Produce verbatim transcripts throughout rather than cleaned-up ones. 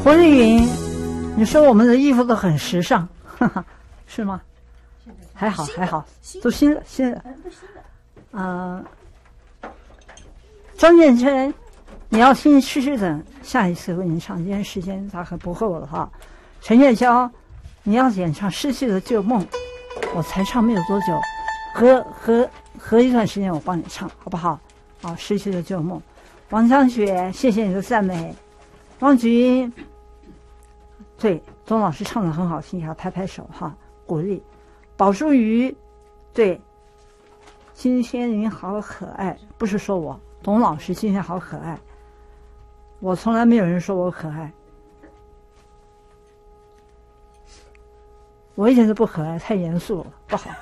胡丽云，你说我们的衣服都很时尚，哈哈，是吗？还好还好，都新的新的。嗯、呃，张建春，你要听嘘嘘等，下一次为你唱，今天时间大概不够了哈。陈月娇，你要演唱《失去的旧梦》，我才唱没有多久，合合合一段时间我帮你唱，好不好？好，《失去的旧梦》。王香雪，谢谢你的赞美。汪菊英，对，钟老师唱的很好听，要拍拍手哈，鼓励。宝淑瑜，对，今天您好可爱，不是说我，董老师今天好可爱，我从来没有人说我可爱，我一点都不可爱，太严肃了，不好。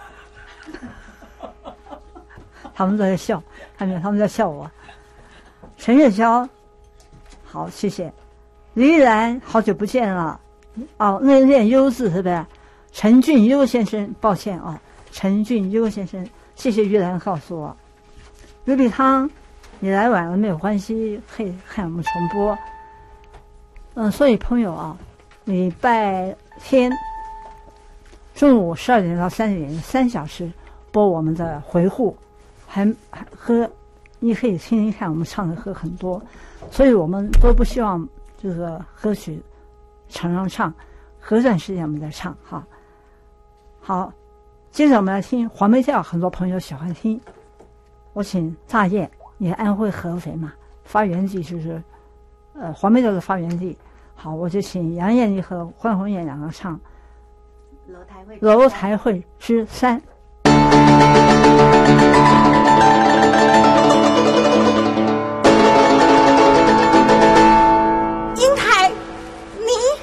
他们都在笑，看见他们在笑我。陈月娇，好，谢谢。李玉兰，好久不见了。哦，那念优字是不是？陈俊优先生，抱歉啊，陈俊优先生，谢谢玉兰告诉我。刘丽汤，你来晚了没有关系，可以看我们重播。嗯，所以朋友啊，礼拜天中午十二点到三点三小时播我们的回顾，还还歌，你可以听听看，我们唱的歌很多，所以我们都不希望这个歌曲常常唱，隔段时间我们再唱哈。好，接着我们来听黄梅调，很多朋友喜欢听。我请大雁，你安徽合肥嘛，发源地就是呃黄梅调的发源地。好，我就请杨艳丽和关红艳两个唱《 楼台会》 楼台会之三。